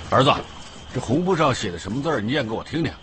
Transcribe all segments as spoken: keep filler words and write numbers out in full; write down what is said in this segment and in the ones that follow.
儿子，这红布上写的什么字儿？你念给我听听。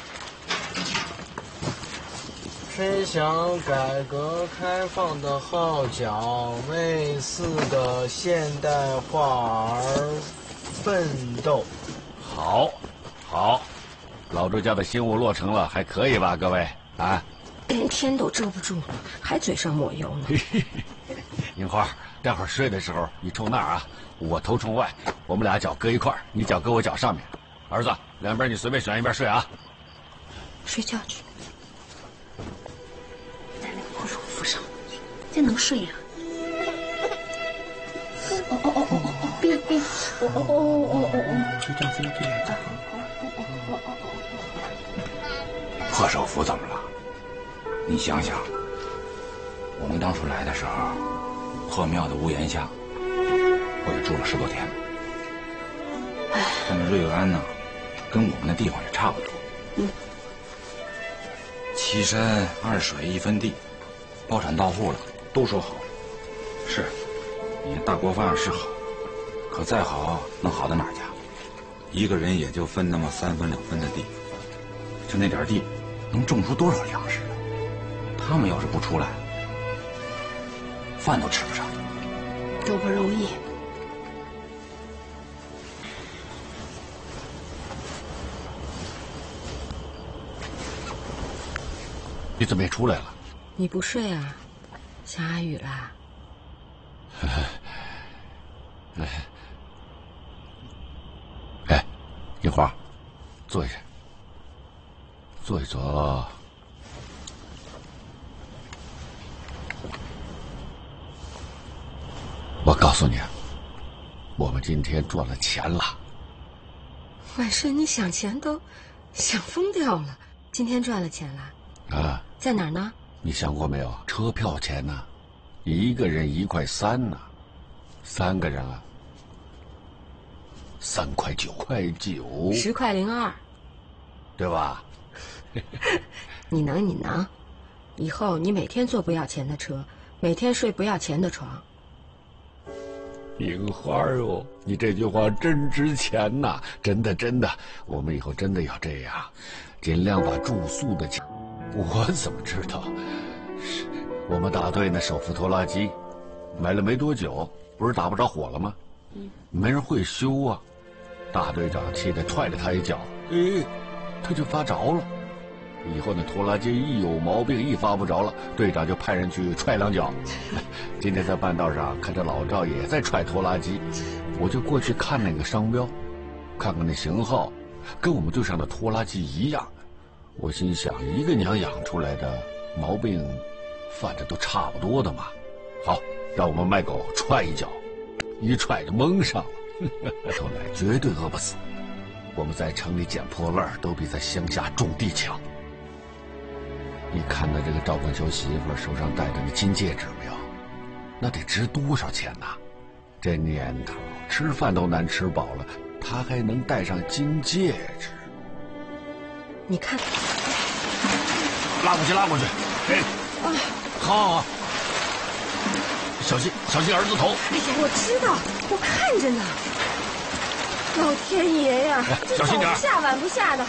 吹响改革开放的号角，为四个现代化而奋斗。 好，好，老周家的新屋落成了，还可以吧，各位啊？ 连天都遮不住了，还嘴上抹油呢。 樱花，待会儿睡的时候你冲那儿啊，我头冲外，我们俩脚搁一块儿，你脚搁我脚上面。儿子，两边你随便选一边睡啊。 睡觉去。在那个破手扶上，这能睡呀、啊？哦哦哦哦哦，别别，哦哦哦哦哦哦，睡觉睡觉。 破手扶怎么了？你想想，我们当初来的时候，破庙的屋檐下，我也住了十多天。但是瑞安呢，跟我们的地方也差不多。嗯。七山二水一分地，包产到户了，都说好。是，你大锅饭是好，可再好能好到哪儿去？一个人也就分那么三分两分的地，就那点地，能种出多少粮食？他们要是不出来，饭都吃不上。 都不容易。 你怎么也出来了？ 你不睡啊？下雨啦？ 哎，哎，樱花，坐下，坐一坐。我告诉你，我们今天赚了钱了。 万顺，你想钱都想疯掉了。今天赚了钱了？ 啊， 在哪儿呢？ 你想过没有？车票钱呢？一个人一块三呢，三个人啊，三块九块九， 十块零二， 对吧？ 你能，你能。以后你每天坐不要钱的车，每天睡不要钱的床。 樱花哦，你这句话真值钱呐！真的真的，我们以后真的要这样，尽量把住宿的钱。我怎么知道？我们大队那手扶拖拉机买了没多久，不是打不着火了吗？嗯，没人会修啊。大队长气得踹了他一脚，哎，他就发着了。以后那拖拉机一有毛病，一发不着了，队长就派人去踹两脚。今天在半道上看着老赵也在踹拖拉机，我就过去看那个商标，看看那型号，跟我们队上的拖拉机一样。我心想，一个娘养出来的毛病，犯着都差不多的嘛。好，让我们卖狗踹一脚，一踹就蒙上了，后来绝对饿不死。我们在城里捡破烂都比在乡下种地强。你看到这个赵冠秋媳妇手上戴着那金戒指没有？那得值多少钱呐？这年头吃饭都难吃饱了，她还能戴上金戒指。 你看， 拉过去，拉过去。哎，啊，好好好，小心小心儿子头。 哎呀，我知道，我看着呢。老天爷呀， 小心点， 早不下晚不下的，